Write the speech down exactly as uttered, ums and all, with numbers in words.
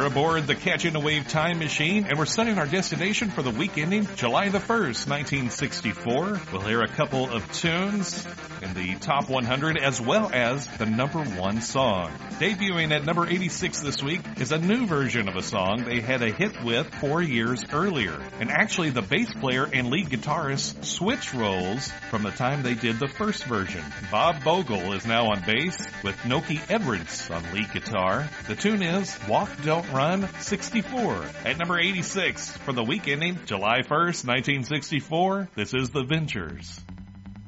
We're aboard the Catching a Wave time machine, and we're setting our destination for the week ending July the first, nineteen sixty-four. We'll hear a couple of tunes in the top one hundred, as well as the number one song. Debuting at number eighty-six this week is a new version of a song they had a hit with four years earlier. And actually, the bass player and lead guitarist switched roles from the time they did the first version. Bob Bogle is now on bass, with Noki Edwards on lead guitar. The tune is Walk Don't Run sixty-four. At number eighty-six for the week ending July first, nineteen sixty-four, this is The Ventures.